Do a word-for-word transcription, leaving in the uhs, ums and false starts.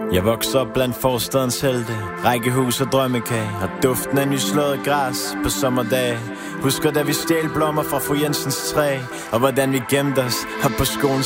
Jeg voksede op blandt forstadens helte, rækkehus og drømmekage, og duften af nyslået græs på sommerdage. Husker da vi stjal blommer fra fru Jensens træ, og hvordan vi gemte os op på skolen